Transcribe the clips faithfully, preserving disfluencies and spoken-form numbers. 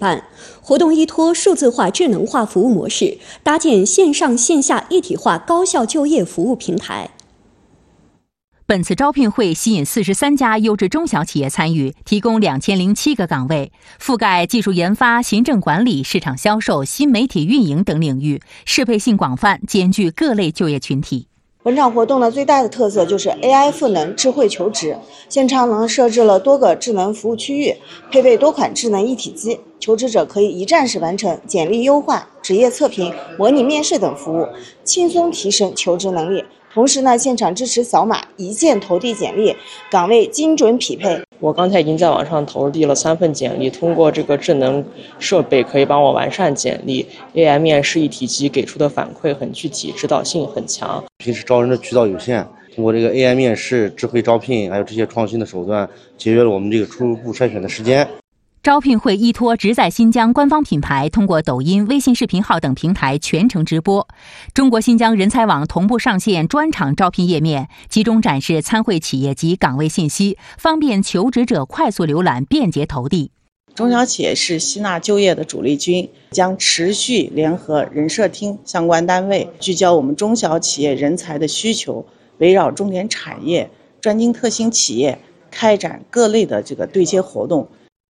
办。活动依托数字化、智能化服务模式，搭建线上线下一体化高效就业服务平台。 本次招聘会吸引四十三家优质中小企业参与，提供两千零七个岗位，覆盖技术研发、行政管理、市场销售、新媒体运营等领域，适配性广泛，兼具各类就业群体。 本场活动的最大的特色就是 A I 赋能智慧求职，现场呢设置了多个智能服务区域，配备多款智能一体机，求职者可以一站式完成简历优化、职业测评、模拟面试等服务，轻松提升求职能力。同时呢，现场支持扫码一键投递简历，岗位精准匹配。 我刚才已经在网上投递了三份简历，通过这个智能设备可以帮我完善简历 ，A I 面试一体机给出的反馈很具体，指导性很强。 平时招人的渠道有限，通过这个 A I 面试、智慧招聘，还有这些创新的手段，节约了我们这个初步筛选的时间。 招聘会依托直在新疆官方品牌，通过抖音、微信视频号等平台全程直播。中国新疆人才网同步上线专场招聘页面，集中展示参会企业及岗位信息，方便求职者快速浏览，便捷投递。 中小企业是吸纳就业的主力军，将持续联合人社厅相关单位，聚焦我们中小企业人才的需求，围绕重点产业、专精特新企业，开展各类的这个对接活动。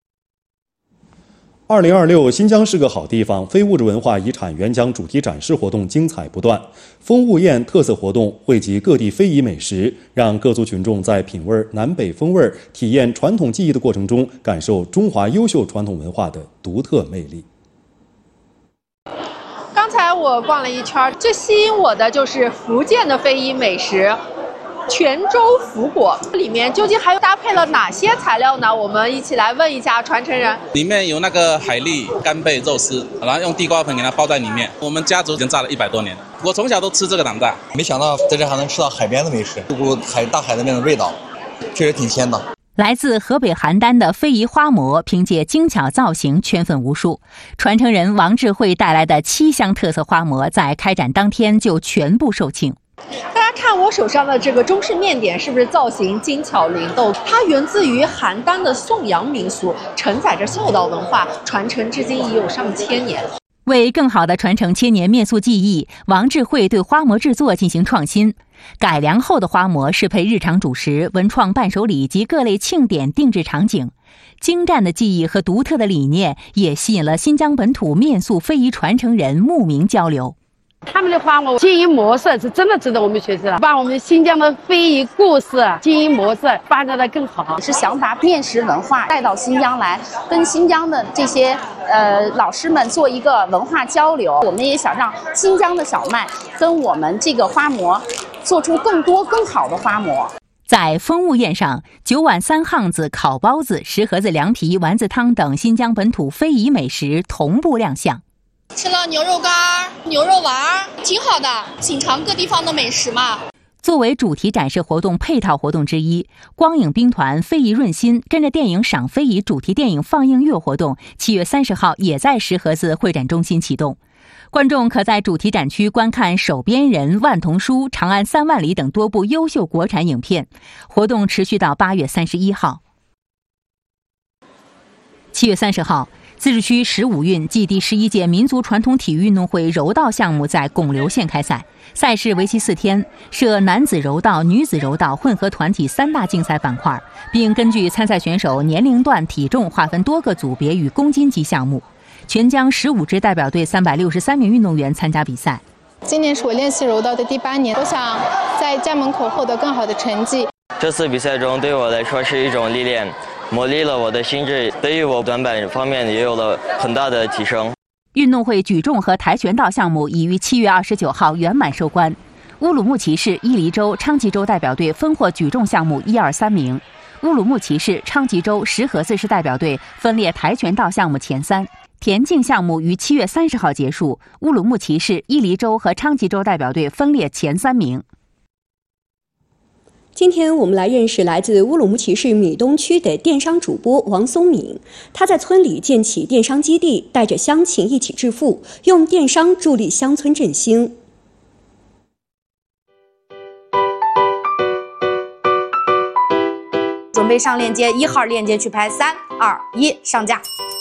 二零二六新疆是个好地方非物质文化遗产援疆主题展示活动精彩不断，风物宴特色活动汇集各地非遗美食，让各族群众在品味南北风味、体验传统技艺的过程中，感受中华优秀传统文化的独特魅力。 刚才我逛了一圈，最吸引我的就是福建的非遗美食。泉州福果里面究竟还有搭配了哪些材料呢？我们一起来问一下传承人。 里面有那个海蛎、干贝、肉丝，然后用地瓜粉给它包在里面。我们家族已经炸了一百多年，我从小都吃这个长大。 没想到在这还能吃到海边的美食，不顾海大海的那种味道，确实挺鲜的。 来自河北邯郸的非遗花模，凭借精巧造型圈粉无数。传承人王智慧带来的七乡特色花模，在开展当天就全部售罄。 大家看我手上的这个中式面点，是不是造型精巧灵动？它源自于邯郸的宋阳民俗，承载着孝道文化，传承至今已有上千年。 为更好地传承千年面塑技艺，王智慧对花模制作进行创新，改良后的花模适配日常主食、文创伴手礼及各类庆典定制场景。精湛的技艺和独特的理念，也吸引了新疆本土面塑非遗传承人慕名交流。 他们的花模经营模式是真的值得我们学习了，把我们新疆的非遗故事、经营模式发展得更好。 是想把面食文化带到新疆来，跟新疆的这些呃老师们做一个文化交流。我们也想让新疆的小麦跟我们这个花模做出更多更好的花模。 在风物宴上，九碗三夯子、烤包子、石盒子凉皮、丸子汤等新疆本土非遗美食同步亮相。 吃了牛肉干、牛肉丸，挺好的，品尝各地方的美食嘛。 作为主题展示活动配套活动之一，光影兵团非遗润心跟着电影赏非遗主题电影放映月活动，七月三十号也在石河子会展中心启动。观众可在主题展区观看《守边人》《万童书》《长安三万里》等多部优秀国产影片。活动持续到八月三十一号。七月三十号。自治区十五运暨第十一届民族传统体育运动会柔道项目在拱流县开赛，赛事为期四天，设男子柔道、女子柔道混合团体三大竞赛板块，并根据参赛选手年龄段、体重划分多个组别与公斤级项目。全疆十五支代表队三百六十三名运动员参加比赛。 今年是我练习柔道的第八年，我想在家门口获得更好的成绩。 这次比赛中对我来说是一种历练，磨砺了我的心智，对于我短板方面也有了很大的提升。 运动会举重和跆拳道项目已于七月二十九号圆满收官。乌鲁木齐市、伊犁州、昌吉州代表队分获举重项目一二三名，乌鲁木齐市、昌吉州、石河子市代表队分列跆拳道项目前三。田径项目于七月三十号结束，乌鲁木齐市、伊犁州和昌吉州代表队分列前三名。 今天我们来认识来自乌鲁木齐市米东区的电商主播王松敏。他在村里建起电商基地，带着乡亲一起致富，用电商助力乡村振兴。 准备上链接，一号链接去拍，三二一，上架。